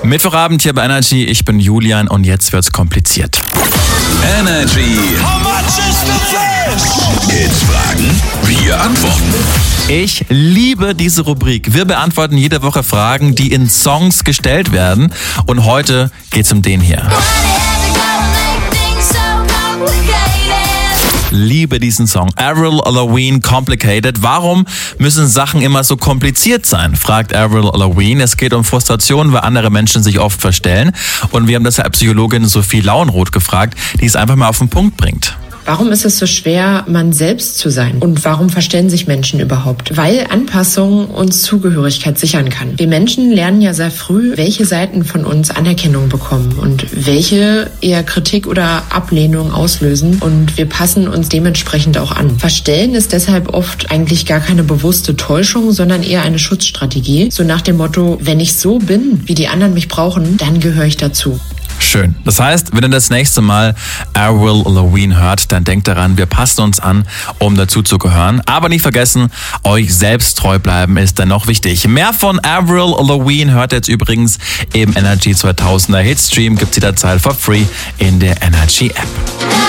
Mittwochabend hier bei Energy, ich bin Julian und jetzt wird's kompliziert. Energy. How much is the fish? Kids fragen, wir antworten. Ich liebe diese Rubrik. Wir beantworten jede Woche Fragen, die in Songs gestellt werden. Und heute geht's um den hier. Liebe diesen Song. Avril Lavigne, Complicated. Warum müssen Sachen immer so kompliziert sein? Fragt Avril Lavigne. Es geht um Frustration, weil andere Menschen sich oft verstellen. Und wir haben deshalb Psychologin Sophie Lauenroth gefragt, die es einfach mal auf den Punkt bringt. Warum ist es so schwer, man selbst zu sein? Und warum verstellen sich Menschen überhaupt? Weil Anpassung uns Zugehörigkeit sichern kann. Wir Menschen lernen ja sehr früh, welche Seiten von uns Anerkennung bekommen und welche eher Kritik oder Ablehnung auslösen. Und wir passen uns dementsprechend auch an. Verstellen ist deshalb oft eigentlich gar keine bewusste Täuschung, sondern eher eine Schutzstrategie. So nach dem Motto, wenn ich so bin, wie die anderen mich brauchen, dann gehöre ich dazu. Schön. Das heißt, wenn ihr das nächste Mal Avril Lavigne hört, dann denkt daran, wir passen uns an, um dazu zu gehören. Aber nicht vergessen, euch selbst treu bleiben ist dennoch wichtig. Mehr von Avril Lavigne hört ihr jetzt übrigens im Energy 2000er Hitstream. Gibt's jederzeit for free in der Energy App.